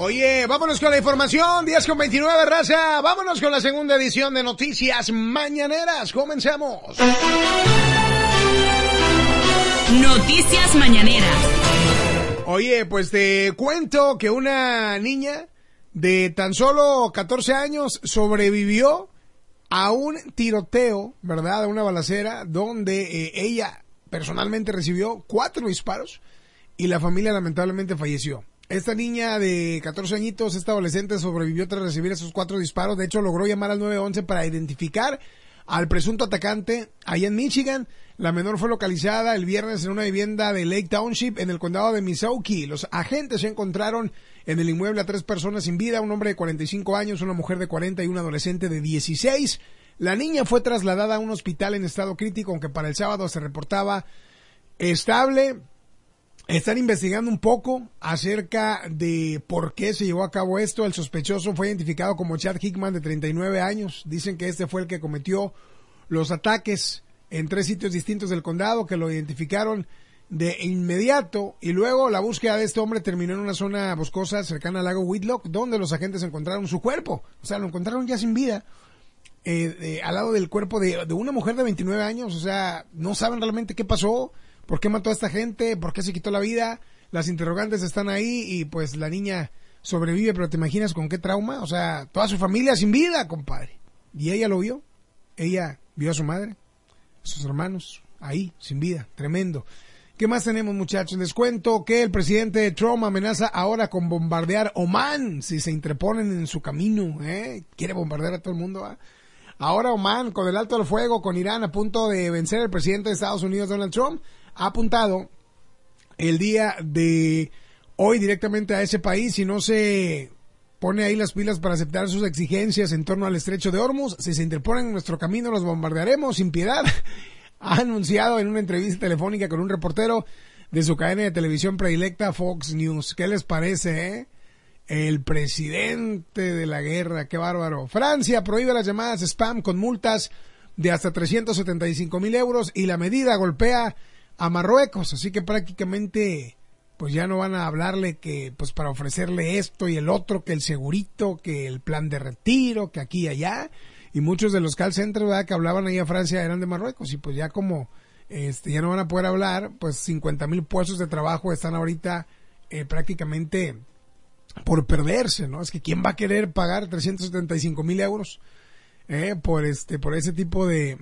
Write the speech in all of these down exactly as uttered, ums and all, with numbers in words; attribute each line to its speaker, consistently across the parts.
Speaker 1: Oye, vámonos con la información, diez con veintinueve, raza. Vámonos con la segunda edición de Noticias Mañaneras. Comenzamos.
Speaker 2: Noticias Mañaneras.
Speaker 1: Oye, pues te cuento que una niña de tan solo catorce años sobrevivió a un tiroteo, ¿verdad? A una balacera donde eh, ella personalmente recibió cuatro disparos y la familia lamentablemente falleció. Esta niña de catorce añitos, esta adolescente, sobrevivió tras recibir esos cuatro disparos. De hecho, logró llamar al nueve once para identificar al presunto atacante allá en Michigan. La menor fue localizada el viernes en una vivienda de Lake Township en el condado de Missouri. Los agentes se encontraron en el inmueble a tres personas sin vida, un hombre de cuarenta y cinco años, una mujer de cuarenta y un adolescente de dieciséis. La niña fue trasladada a un hospital en estado crítico, aunque para el sábado se reportaba estable. Están investigando un poco acerca de por qué se llevó a cabo esto. El sospechoso fue identificado como Chad Hickman, de treinta y nueve años. Dicen que este fue el que cometió los ataques en tres sitios distintos del condado, que lo identificaron de inmediato. Y luego la búsqueda de este hombre terminó en una zona boscosa cercana al lago Whitlock, donde los agentes encontraron su cuerpo. O sea, lo encontraron ya sin vida, eh, eh, al lado del cuerpo de, de una mujer de veintinueve años. O sea, no saben realmente qué pasó. ¿Por qué mató a esta gente? ¿Por qué se quitó la vida? Las interrogantes están ahí y pues la niña sobrevive, pero ¿te imaginas con qué trauma? O sea, toda su familia sin vida, compadre. Y ella lo vio. Ella vio a su madre, a sus hermanos, ahí, sin vida. Tremendo. ¿Qué más tenemos, muchachos? Les cuento que el presidente Trump amenaza ahora con bombardear Omán si se interponen en su camino. ¿eh? Quiere bombardear a todo el mundo, ¿eh? Ahora Omán, con el alto al fuego con Irán a punto de vencer al presidente de Estados Unidos, Donald Trump, ha apuntado el día de hoy directamente a ese país. Si no se pone ahí las pilas para aceptar sus exigencias en torno al estrecho de Hormuz, si se interponen en nuestro camino, los bombardearemos sin piedad. Ha anunciado en una entrevista telefónica con un reportero de su cadena de televisión predilecta, Fox News. ¿Qué les parece, eh? El presidente de la guerra, qué bárbaro. Francia prohíbe las llamadas spam con multas de hasta trescientos setenta y cinco mil euros y la medida golpea a Marruecos, así que prácticamente pues ya no van a hablarle que pues para ofrecerle esto y el otro, que el segurito, que el plan de retiro, que aquí y allá, y muchos de los call centers, ¿verdad?, que hablaban ahí a Francia eran de Marruecos, y pues ya como este ya no van a poder hablar, pues cincuenta mil puestos de trabajo están ahorita eh, prácticamente por perderse, ¿no? Es que ¿quién va a querer pagar trescientos setenta y cinco mil euros eh, por este por ese tipo de,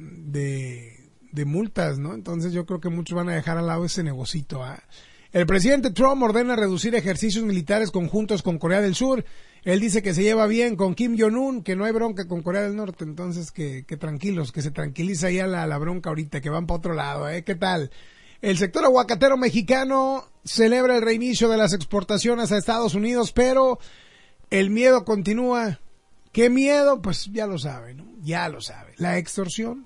Speaker 1: de de multas, ¿no? Entonces yo creo que muchos van a dejar al lado ese negocito, ¿eh? El presidente Trump ordena reducir ejercicios militares conjuntos con Corea del Sur. Él dice que se lleva bien con Kim Jong-un, que no hay bronca con Corea del Norte, entonces que, que tranquilos, que se tranquiliza ya la, la bronca ahorita, que van para otro lado, ¿eh? ¿Qué tal? El sector aguacatero mexicano celebra el reinicio de las exportaciones a Estados Unidos, pero el miedo continúa. ¿Qué miedo? Pues ya lo sabe, ¿no? Ya lo sabe. La extorsión,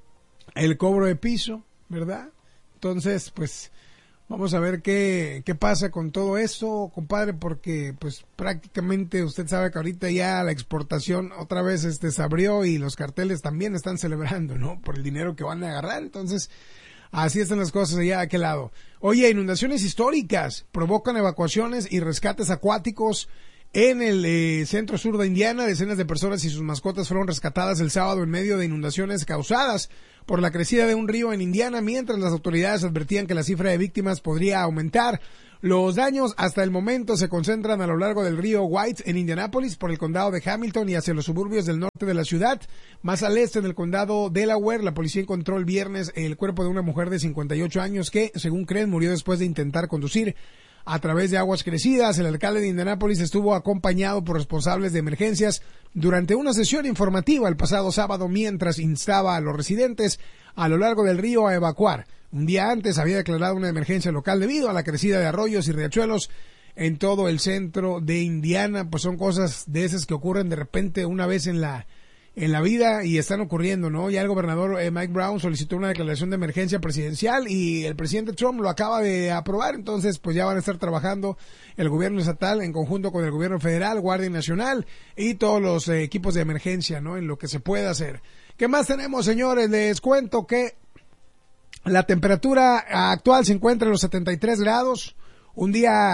Speaker 1: el cobro de piso, ¿verdad? Entonces, pues vamos a ver qué, qué pasa con todo eso, compadre, porque pues prácticamente usted sabe que ahorita ya la exportación otra vez este se abrió y los carteles también están celebrando, ¿no? Por el dinero que van a agarrar. Entonces, así están las cosas allá a aquel lado. Oye, inundaciones históricas provocan evacuaciones y rescates acuáticos en el eh, centro sur de Indiana. Decenas de personas y sus mascotas fueron rescatadas el sábado en medio de inundaciones causadas por la crecida de un río en Indiana, mientras las autoridades advertían que la cifra de víctimas podría aumentar. Los daños hasta el momento se concentran a lo largo del río White en Indianápolis, por el condado de Hamilton y hacia los suburbios del norte de la ciudad. Más al este, en el condado Delaware, la policía encontró el viernes el cuerpo de una mujer de cincuenta y ocho años que, según creen, murió después de intentar conducir a través de aguas crecidas. El alcalde de Indianápolis estuvo acompañado por responsables de emergencias durante una sesión informativa el pasado sábado, mientras instaba a los residentes a lo largo del río a evacuar. Un día antes había declarado una emergencia local debido a la crecida de arroyos y riachuelos en todo el centro de Indiana. Pues son cosas de esas que ocurren de repente una vez en la en la vida y están ocurriendo, ¿no? Ya el gobernador eh, Mike Brown solicitó una declaración de emergencia presidencial y el presidente Trump lo acaba de aprobar. Entonces pues ya van a estar trabajando el gobierno estatal en conjunto con el gobierno federal, Guardia Nacional y todos los eh, equipos de emergencia, ¿no? En lo que se pueda hacer. ¿Qué más tenemos, señores? Les cuento que la temperatura actual se encuentra en los setenta y tres grados, un día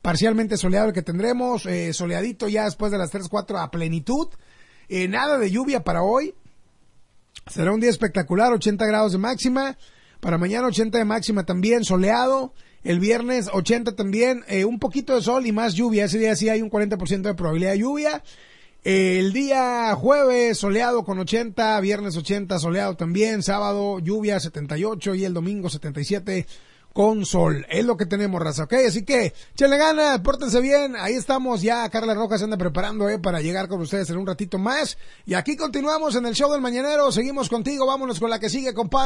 Speaker 1: parcialmente soleado el que tendremos, eh, soleadito ya después de las tres, cuatro a plenitud, eh, nada de lluvia para hoy, será un día espectacular, ochenta grados de máxima, para mañana ochenta de máxima también, soleado, el viernes ochenta también, eh, un poquito de sol y más lluvia, ese día sí hay un cuarenta por ciento de probabilidad de lluvia. El día jueves soleado con ochenta, viernes ochenta soleado también, sábado lluvia setenta y ocho y el domingo setenta y siete con sol. Es lo que tenemos, raza, ¿ok? Así que, échenle ganas, pórtense bien, ahí estamos ya, Carla Rojas se anda preparando eh, para llegar con ustedes en un ratito más. Y aquí continuamos en el show del Mañanero, seguimos contigo, vámonos con la que sigue, compadre.